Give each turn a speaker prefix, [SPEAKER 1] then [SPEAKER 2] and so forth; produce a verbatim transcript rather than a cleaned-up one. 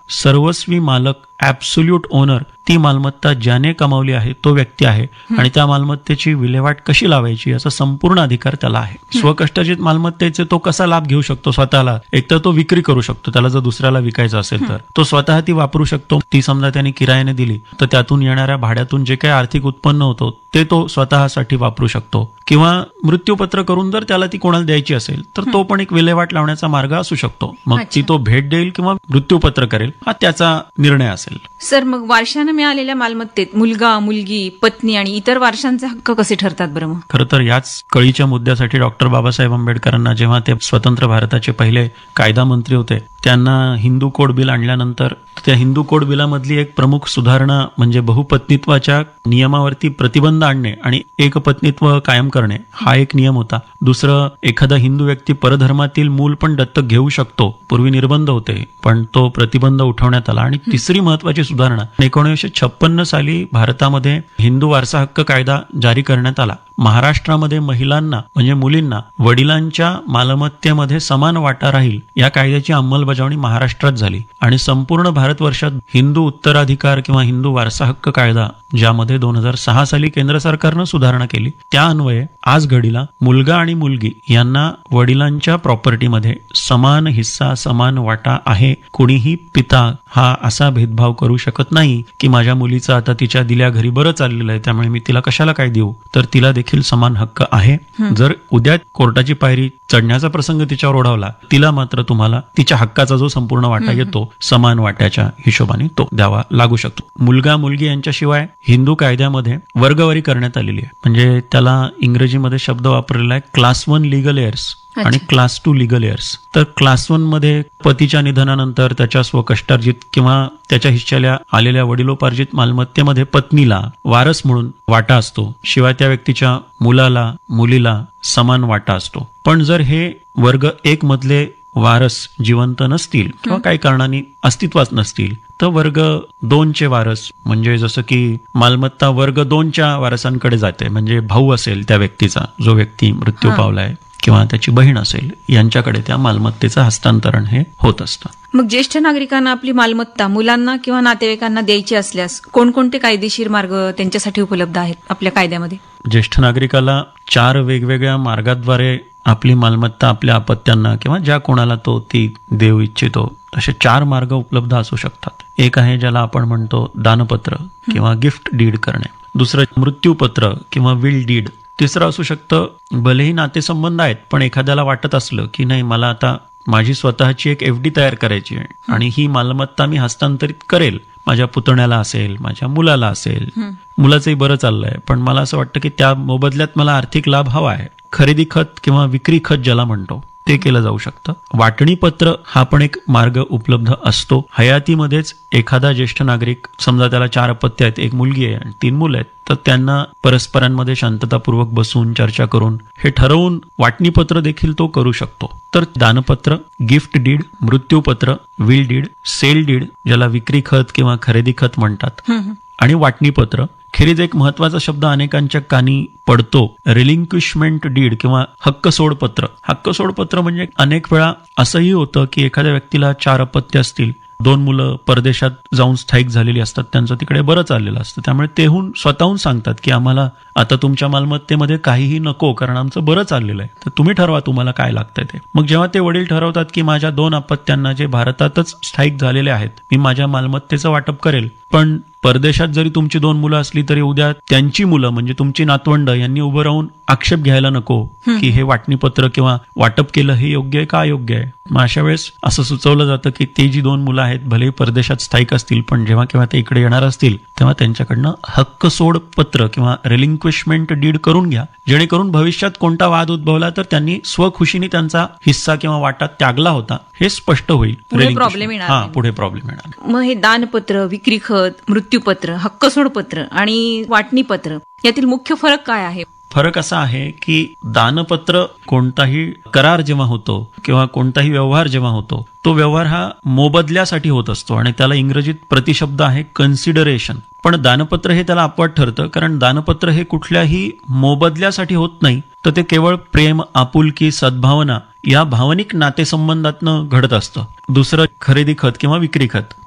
[SPEAKER 1] सर्वस्वी मालक, absolute owner, ती मालमत्ता ज्याने कमावली आहे तो व्यक्ती आहे आणि त्या मालमत्तेची विल्हेवाट कशी लावायची याचा संपूर्ण अधिकार त्याला आहे. स्वकष्टार्जित मालमत्तेचे तो कसा लाभ घेऊ शकतो स्वतःला, एक तर तो विक्री करू शकतो, त्याला जर दुसऱ्याला विकायचं असेल तर तो स्वतः ती वापरू शकतो. ती समजा त्याने किरायाने दिली तर त्यातून येणाऱ्या भाड्यातून जे काही आर्थिक उत्पन्न होतं ते तो स्वतःसाठी वापरू शकतो, किंवा मृत्यूपत्र करून जर त्याला ती कोणाला द्यायची असेल तर तो पण एक विल्हेवाट लावण्याचा मार्ग असू शकतो. मग ती तो भेट देईल किंवा मृत्यूपत्र करेल हा त्याचा निर्णय असेल.
[SPEAKER 2] सर, मग वारशाने मिळालेल्या मालमत्तेत मुलगा, मुलगी, पत्नी आणि इतर वारशांचे हक्क कसे ठरतात बरं? मग
[SPEAKER 1] खरं तर याच कळीच्या मुद्द्यासाठी डॉक्टर बाबासाहेब आंबेडकरांना जेव्हा ते स्वतंत्र भारताचे पहिले कायदा मंत्री होते त्यांना हिंदू कोड बिल आणल्यानंतर त्या हिंदू कोड बिलामधली एक प्रमुख सुधारणा म्हणजे बहुपत्नीत्वाच्या नियमावरती प्रतिबंध आणणे आणि एकपत्नीत्व कायम करणे हा एक नियम होता. दुसरं, एखादा हिंदू व्यक्ती परधर्मातील मूल पण दत्तक घेऊ शकतो. पूर्वी निर्बंध होते पण तो प्रतिबंध उठवण्यात आला. आणि तिसरी महत्वाची सुधारणा एकोणीसशे छप्पन्न साली भारतामध्ये हिंदू वारसा हक्क कायदा जारी करण्यात आला. महाराष्ट्रामध्ये महिलांना म्हणजे मुलींना वडिलांच्या मालमत्तेमध्ये समान वाटा राहील या कायद्याची अंमलबजावणी महाराष्ट्रात झाली. आणि संपूर्ण भारतवर्षात हिंदू उत्तराधिकार किंवा हिंदू वारसा हक्क कायदा ज्यामध्ये दोन हजार सहा साली केंद्र सरकारनं सुधारणा केली त्या अन्वये आज घडीला मुलगा आणि मुलगी यांना वडिलांच्या प्रॉपर्टीमध्ये समान हिस्सा, समान वाटा आहे. कोणीही पिता हा असा भेदभाव करू शकत नाही की माझ्या मुलीचं आता तिच्या दिल्या घरी बरं चाललेलं आहे त्यामुळे मी तिला कशाला काय देऊ, तर तिला देखील समान हक्क आहे. जर उद्या कोर्टाची पायरी चढण्याचा प्रसंग तिच्यावर ओढवला तिला मात्र तुम्हाला तिच्या हक्काचा जो संपूर्ण वाटा येतो समान वाट्याच्या हिशोबाने तो द्यावा लागू शकतो. मुलगा मुलगी यांच्याशिवाय हिंदू कायद्यामध्ये वर्गवारी करण्यात आलेली आहे. म्हणजे त्याला इंग्रजीमध्ये शब्द वापरलेला आहे क्लास वन लिगल एअर्स आणि क्लास टू लिगल एअर्स. तर क्लास वन मध्ये पतीच्या निधनानंतर त्याच्या स्वकष्टार्जित किंवा त्याच्या हिश्श्याला आलेल्या वडिलोपार्जित मालमत्तेमध्ये पत्नीला वारस म्हणून वाटा असतो, शिवाय त्या व्यक्तीच्या मुलाला मुलीला समान वाटा असतो. पण जर हे वर्ग एक मधले वारस जिवंत नसतील किंवा काही कारणाने अस्तित्वात नसतील तर वर्ग दोनचे वारस म्हणजे जसं की मालमत्ता वर्ग दोनच्या वारसांकडे जाते. म्हणजे भाऊ असेल त्या व्यक्तीचा जो व्यक्ती मृत्यू पावलाय किंवा त्याची बहीण असेल यांच्याकडे त्या मालमत्तेचं हस्तांतरण हे होत असतं.
[SPEAKER 2] मग ज्येष्ठ नागरिकांना आपली मालमत्ता मुलांना किंवा नातेवाईकांना द्यायची असल्यास कोणकोणते कायदेशीर मार्ग त्यांच्यासाठी उपलब्ध आहेत आपल्या कायद्यामध्ये?
[SPEAKER 1] ज्येष्ठ नागरिकाला चार वेगवेगळ्या मार्गाद्वारे आपली मालमत्ता आपल्या अपत्यांना किंवा ज्या कोणाला तो ती देऊ इच्छितो असे चार मार्ग उपलब्ध असू शकतात. एक आहे ज्याला आपण म्हणतो दानपत्र किंवा गिफ्ट डीड करणे. दुसरं मृत्यूपत्र किंवा विल डीड. तिसरं असू शकतं भलेही नातेसंबंध आहेत पण एखाद्याला वाटत असलं की नाही मला आता माझी स्वतःची एक एफ डी तयार करायची आहे आणि ही मालमत्ता मी हस्तांतरित करेल माझ्या पुतण्याला असेल, माझ्या मुलाला असेल, मुलाचंही बरं चाललंय पण मला असं वाटतं की त्या मोबदल्यात मला आर्थिक लाभ हवा आहे. खरेदी खत किंवा विक्री खत ज्याला म्हणतो ते केलं जाऊ शकतं. वाटणी पत्र हा पण एक मार्ग उपलब्ध असतो. हयातीमध्येच एखादा ज्येष्ठ नागरिक समजा त्याला चार अपत्य आहेत, एक मुलगी आहे आणि तीन मुलं आहेत, तर त्यांना परस्परांमध्ये शांततापूर्वक बसून चर्चा करून हे ठरवून वाटणीपत्र देखील तो करू शकतो. तर दानपत्र, gift did, मृत्यूपत्र, will did, sale deed ज्याला विक्री खत किंवा खरेदी खत म्हणतात आणि वाटणीपत्र. खेरीज एक महत्वाचा शब्द अनेकांच्या कानी पडतो रिलिंक्विशमेंट डीड किंवा हक्क सोडपत्र. हक्क सोडपत्र म्हणजे अनेक वेळा असंही होतं की एखाद्या व्यक्तीला चार अपत्य असतील, दोन मुलं परदेशात जाऊन स्थायिक झालेली असतात, त्यांचं तिकडे बरं चाललेलं असतं, त्यामुळे तेहून स्वतःहून सांगतात की आम्हाला आता तुमच्या मालमत्तेमध्ये काहीही नको कारण आमचं बरं चाललेलं आहे, तर तुम्ही ठरवा तुम्हाला काय लागतंय ते. मग जेव्हा ते वडील ठरवतात की माझ्या दोन अपत्यांना जे भारतातच स्थायिक झालेले आहेत मी माझ्या मालमत्तेचं वाटप करेल, पण परदेशात जरी तुमची दोन मुलं असली तरी उद्या त्यांची मुलं म्हणजे तुमची नातवंड यांनी उभं राहून आक्षेप घ्यायला नको की हे वाटणीपत्र किंवा वाटप केलं हे योग्य आहे का अयोग्य आहे. मग अशा वेळेस असं सुचवलं जातं की ते जी दोन मुलं आहेत भलेही परदेशात स्थायिक असतील पण जेव्हा केव्हा ते इकडे येणार असतील तेव्हा त्यांच्याकडनं हक्क सोड पत्र किंवा रिलिंक्विशमेंट डीड करून घ्या, जेणेकरून भविष्यात कोणता वाद उद्भवला तर त्यांनी स्वखुशीने त्यांचा हिस्सा किंवा वाटा त्यागला होता हे स्पष्ट होईल.
[SPEAKER 2] प्रॉब्लेम येणार
[SPEAKER 1] हा पुढे प्रॉब्लेम येणार.
[SPEAKER 2] मग हे दानपत्र, विक्री खत, मृत्यूपत्र, हक्कसोडपत्र आणि वाटणीपत्र यातील मुख्य फरक काय आहे?
[SPEAKER 1] फरक असा आहे की दानपत्र कोणताही करार जेव्हा होतो किंवा कोणताही व्यवहार जेव्हा होतो तो व्यवहार हा मोबदल्यासाठी होत असतो आणि त्याला इंग्रजीत प्रतिशब्द आहे कन्सिडरेशन. पण दानपत्र हे त्याला अपवाद ठरतं कारण दानपत्र हे कुठल्याही मोबदल्यासाठी होत नाही, तर ते केवळ प्रेम, आपुलकी, सद्भावना या भावनिक नातेसंबंधातनं घडत असतं. दुसरं खरेदी खत किंवा विक्री खत.